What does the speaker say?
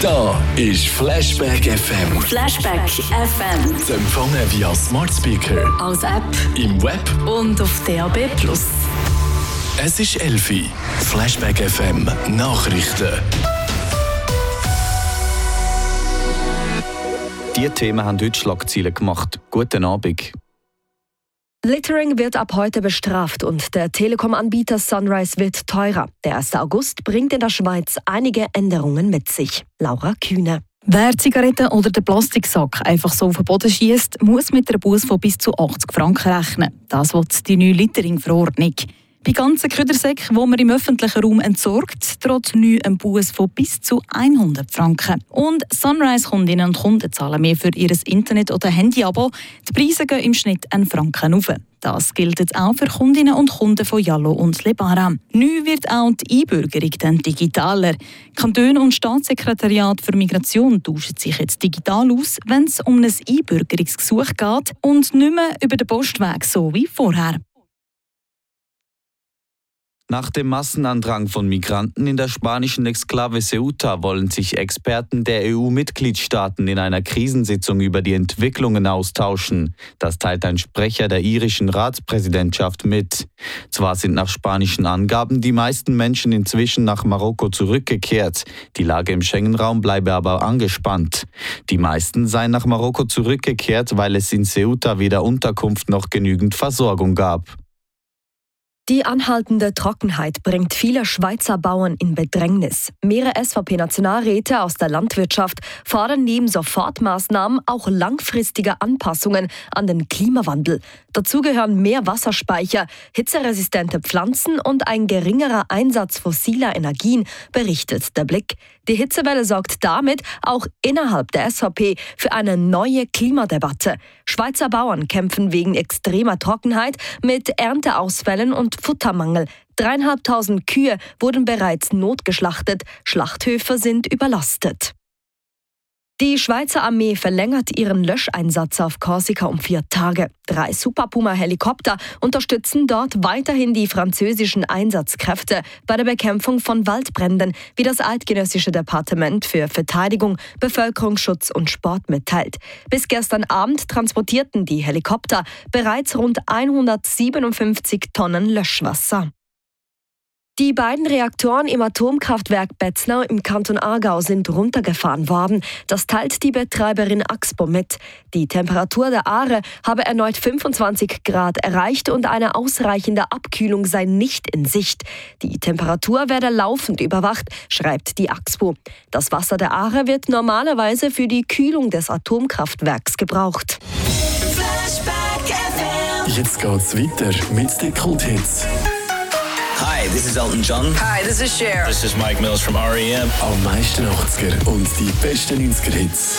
Da ist Flashback FM. Flashback FM. Zu empfangen via Smart Speaker, Als App im Web. und auf DAB+. Es ist 11 Uhr. Flashback FM Nachrichten. Diese Themen haben heute Schlagzeilen gemacht. Guten Abend. Littering wird ab heute bestraft und der Telekom-Anbieter Sunrise wird teurer. Der 1. August bringt in der Schweiz einige Änderungen mit sich. Laura Kühne. Wer die Zigaretten oder den Plastiksack einfach so auf den Boden schiesst, muss mit einer Busse von bis zu 80 Franken rechnen. Das will die neue Littering-Verordnung. Bei ganzen Ködersäcken, die man im öffentlichen Raum entsorgt, droht neu ein Buß von bis zu 100 Franken. Und Sunrise-Kundinnen und Kunden zahlen mehr für ihr Internet- oder Handy-Abo. Die Preise gehen im Schnitt 1 Franken rauf. Das gilt jetzt auch für Kundinnen und Kunden von Yallo und Lebara. Neu wird auch die Einbürgerung dann digitaler. Kantone und Staatssekretariat für Migration tauschen sich jetzt digital aus, wenn es um ein Einbürgerungsgesuch geht und nicht mehr über den Postweg, so wie vorher. Nach dem Massenandrang von Migranten in der spanischen Exklave Ceuta wollen sich Experten der EU-Mitgliedstaaten in einer Krisensitzung über die Entwicklungen austauschen. Das teilt ein Sprecher der irischen Ratspräsidentschaft mit. Zwar sind nach spanischen Angaben die meisten Menschen inzwischen nach Marokko zurückgekehrt. Die Lage im Schengen-Raum bleibe aber angespannt. Die meisten seien nach Marokko zurückgekehrt, weil es in Ceuta weder Unterkunft noch genügend Versorgung gab. Die anhaltende Trockenheit bringt viele Schweizer Bauern in Bedrängnis. Mehrere SVP-Nationalräte aus der Landwirtschaft fordern neben Sofortmaßnahmen auch langfristige Anpassungen an den Klimawandel. Dazu gehören mehr Wasserspeicher, hitzeresistente Pflanzen und ein geringerer Einsatz fossiler Energien, berichtet der Blick. Die Hitzewelle sorgt damit auch innerhalb der SVP für eine neue Klimadebatte. Schweizer Bauern kämpfen wegen extremer Trockenheit mit Ernteausfällen und Futtermangel. 3'500 Kühe wurden bereits notgeschlachtet. Schlachthöfe sind überlastet. Die Schweizer Armee verlängert ihren Löscheinsatz auf Korsika um 4 Tage. 3 Super Puma-Helikopter unterstützen dort weiterhin die französischen Einsatzkräfte bei der Bekämpfung von Waldbränden, wie das Eidgenössische Departement für Verteidigung, Bevölkerungsschutz und Sport mitteilt. Bis gestern Abend transportierten die Helikopter bereits rund 157 Tonnen Löschwasser. Die beiden Reaktoren im Atomkraftwerk Betznau im Kanton Aargau sind runtergefahren worden. Das teilt die Betreiberin Axpo mit. Die Temperatur der Aare habe erneut 25 Grad erreicht und eine ausreichende Abkühlung sei nicht in Sicht. Die Temperatur werde laufend überwacht, schreibt die Axpo. Das Wasser der Aare wird normalerweise für die Kühlung des Atomkraftwerks gebraucht. Jetzt geht's weiter mit den Kulthits. Hi, this is Elton John. Hi, this is Cher. This is Mike Mills from R.E.M. Am meisten 80er und die besten 90er Hits.